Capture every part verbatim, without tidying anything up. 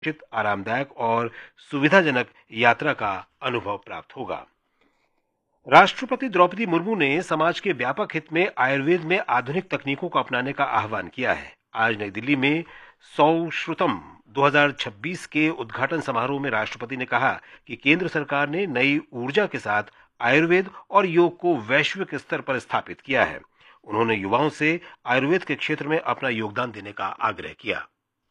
सुरक्षित, आरामदायक और सुविधाजनक यात्रा का अनुभव प्राप्त होगा। राष्ट्रपति द्रौपदी मुर्मू ने समाज के व्यापक हित में आयुर्वेद में आधुनिक तकनीकों को अपनाने का आह्वान किया है। आज नई दिल्ली में सौश्रुतम दो हज़ार छब्बीस के उद्घाटन समारोह में राष्ट्रपति ने कहा कि केंद्र सरकार ने नई ऊर्जा के साथ आयुर्वेद और योग को वैश्विक स्तर पर स्थापित किया है। उन्होंने युवाओं से आयुर्वेद के क्षेत्र में अपना योगदान देने का आग्रह किया।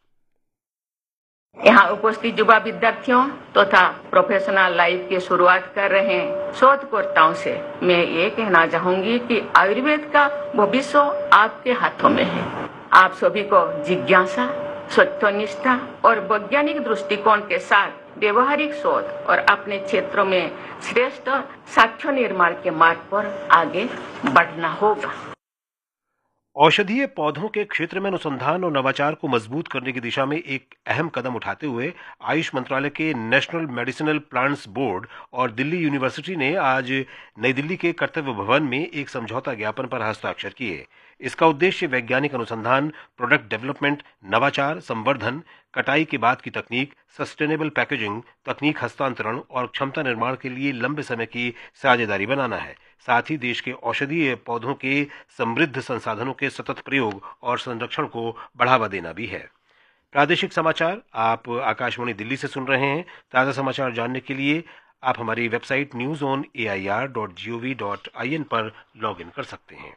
यहाँ उपस्थित युवा विद्यार्थियों तथा तो प्रोफेशनल लाइफ की शुरुआत कर रहे शोधकर्ताओं से मैं ये कहना चाहूंगी कि आयुर्वेद का भविष्य आपके हाथों में है। आप सभी को जिज्ञासा, सत्यनिष्ठा और वैज्ञानिक दृष्टिकोण के साथ व्यवहारिक शोध और अपने क्षेत्रों में श्रेष्ठ साक्ष्य निर्माण के मार्ग पर आगे बढ़ना होगा। औषधीय पौधों के क्षेत्र में अनुसंधान और नवाचार को मजबूत करने की दिशा में एक अहम कदम उठाते हुए आयुष मंत्रालय के नेशनल मेडिसिनल प्लांट्स बोर्ड और दिल्ली यूनिवर्सिटी ने आज नई दिल्ली के कर्तव्य भवन में एक समझौता ज्ञापन पर हस्ताक्षर किए। इसका उद्देश्य वैज्ञानिक अनुसंधान, प्रोडक्ट डेवलपमेंट, नवाचार, संवर्धन, कटाई के बाद की तकनीक, सस्टेनेबल पैकेजिंग, तकनीक हस्तांतरण और क्षमता निर्माण के लिए लंबे समय की साझेदारी बनाना है। साथ ही देश के औषधीय पौधों के समृद्ध संसाधनों के सतत प्रयोग और संरक्षण को बढ़ावा देना भी है। प्रादेशिक समाचार आप आकाशवाणी दिल्ली से सुन रहे हैं। ताज़ा समाचार जानने के लिए आप हमारी website news on A I R dot G O V dot I N पर लॉग इन कर सकते हैं।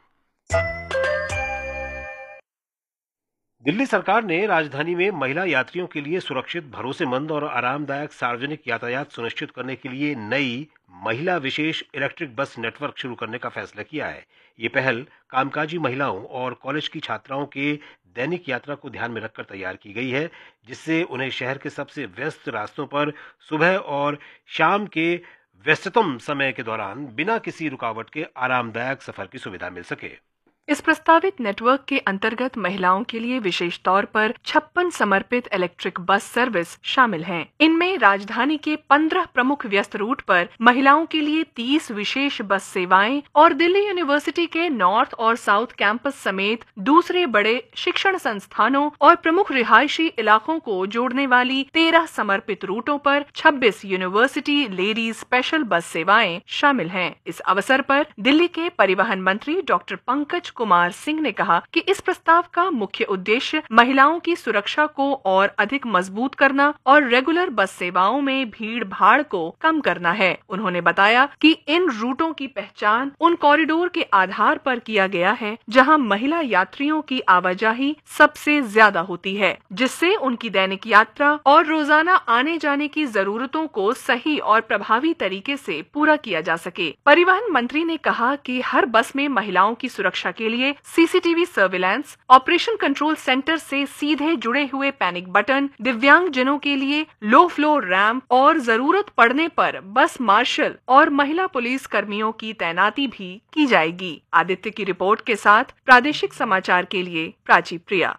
दिल्ली सरकार ने राजधानी में महिला यात्रियों के लिए सुरक्षित, भरोसेमंद और आरामदायक सार्वजनिक यातायात सुनिश्चित करने के लिए नई महिला विशेष इलेक्ट्रिक बस नेटवर्क शुरू करने का फैसला किया है। ये पहल कामकाजी महिलाओं और कॉलेज की छात्राओं के दैनिक यात्रा को ध्यान में रखकर तैयार की गई है, जिससे उन्हें शहर के सबसे व्यस्त रास्तों पर सुबह और शाम के व्यस्ततम समय के दौरान बिना किसी रुकावट के आरामदायक सफर की सुविधा मिल सके। इस प्रस्तावित नेटवर्क के अंतर्गत महिलाओं के लिए विशेष तौर पर छप्पन समर्पित इलेक्ट्रिक बस सर्विस शामिल हैं। इनमें राजधानी के पंद्रह प्रमुख व्यस्त रूट पर महिलाओं के लिए तीस विशेष बस सेवाएं और दिल्ली यूनिवर्सिटी के नॉर्थ और साउथ कैंपस समेत दूसरे बड़े शिक्षण संस्थानों और प्रमुख रिहायशी इलाकों को जोड़ने वाली तेरह समर्पित रूटों पर छब्बीस यूनिवर्सिटी लेडीज स्पेशल बस सेवाएं शामिल हैं। इस अवसर पर दिल्ली के परिवहन मंत्री डॉक्टर पंकज कुमार सिंह ने कहा कि इस प्रस्ताव का मुख्य उद्देश्य महिलाओं की सुरक्षा को और अधिक मजबूत करना और रेगुलर बस सेवाओं में भीड़ भाड़ को कम करना है। उन्होंने बताया कि इन रूटों की पहचान उन कॉरिडोर के आधार पर किया गया है जहां महिला यात्रियों की आवाजाही सबसे ज्यादा होती है, जिससे उनकी दैनिक यात्रा और रोजाना आने जाने की जरूरतों को सही और प्रभावी तरीके से पूरा किया जा सके। परिवहन मंत्री ने कहा कि हर बस में महिलाओं की सुरक्षा के लिए सी C T V surveillance, operation control centre से सीधे जुड़े हुए पैनिक बटन, दिव्यांग जनों के लिए लो फ्लो रैंप और जरूरत पड़ने पर बस मार्शल और महिला पुलिस कर्मियों की तैनाती भी की जाएगी। आदित्य की रिपोर्ट के साथ प्रादेशिक समाचार के लिए प्राची प्रिया।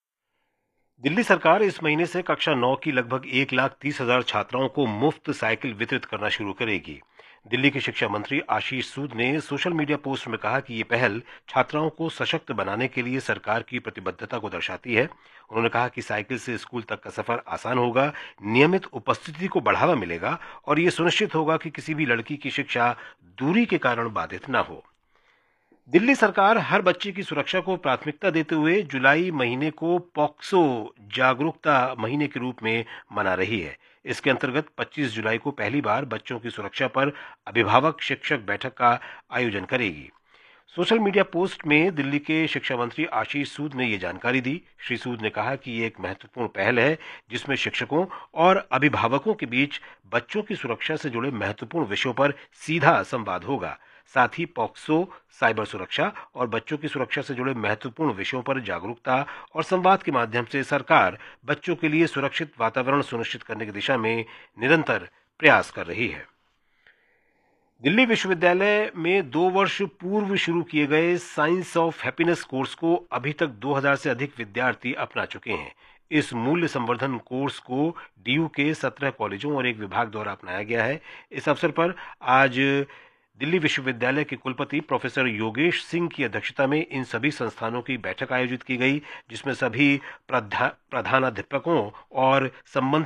दिल्ली सरकार इस महीने से कक्षा नौ की लगभग एक लाख तीस हजार छात्राओं को मुफ्त साइकिल वितरित करना शुरू करेगी। दिल्ली के शिक्षा मंत्री आशीष सूद ने सोशल मीडिया पोस्ट में कहा कि ये पहल छात्राओं को सशक्त बनाने के लिए सरकार की प्रतिबद्धता को दर्शाती है। उन्होंने कहा कि साइकिल से स्कूल तक का सफर आसान होगा, नियमित उपस्थिति को बढ़ावा मिलेगा और ये सुनिश्चित होगा कि किसी भी लड़की की शिक्षा दूरी के कारण बाधित न हो। दिल्ली सरकार हर बच्चे की सुरक्षा को प्राथमिकता देते हुए जुलाई महीने को पॉक्सो जागरूकता महीने के रूप में मना रही है। इसके अंतर्गत पच्चीस जुलाई को पहली बार बच्चों की सुरक्षा पर अभिभावक शिक्षक बैठक का आयोजन करेगी। सोशल मीडिया पोस्ट में दिल्ली के शिक्षा मंत्री आशीष सूद ने ये जानकारी दी। श्री सूद ने कहा कि ये एक महत्वपूर्ण पहल है जिसमें शिक्षकों और अभिभावकों के बीच बच्चों की सुरक्षा से जुड़े महत्वपूर्ण विषयों पर सीधा संवाद होगा। साथ ही पॉक्सो, साइबर सुरक्षा और बच्चों की सुरक्षा से जुड़े महत्वपूर्ण विषयों पर जागरूकता और संवाद के माध्यम से सरकार बच्चों के लिए सुरक्षित वातावरण सुनिश्चित करने की दिशा में निरंतर प्रयास कर रही है। दिल्ली विश्वविद्यालय में दो वर्ष पूर्व शुरू किए गए साइंस ऑफ हैप्पीनेस कोर्स को अभी तक दो हज़ार से अधिक विद्यार्थी अपना चुके हैं। इस मूल्य संवर्धन कोर्स को डी यू के सत्रह कॉलेजों और एक विभाग द्वारा अपनाया गया है। इस अवसर पर आज दिल्ली विश्वविद्यालय के कुलपति प्रोफेसर योगेश सिंह की अध्यक्षता में इन सभी संस्थानों की बैठक आयोजित की गई, जिसमें सभी प्रधा, प्रधानाध्यापकों और संबंधित